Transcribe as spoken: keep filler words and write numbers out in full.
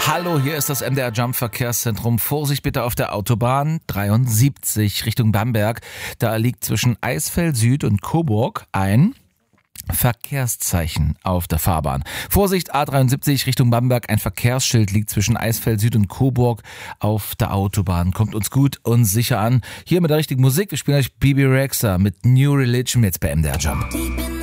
Hallo, hier ist das M D R Jump Verkehrszentrum. Vorsicht bitte auf der Autobahn dreiundsiebzig Richtung Bamberg. Da liegt zwischen Eisfeld Süd und Coburg ein Verkehrszeichen auf der Fahrbahn. Vorsicht, A dreiundsiebzig Richtung Bamberg. Ein Verkehrsschild liegt zwischen Eisfeld Süd und Coburg auf der Autobahn. Kommt uns gut und sicher an. Hier mit der richtigen Musik. Wir spielen euch Bebe Rexha mit New Religion jetzt bei M D R Jump.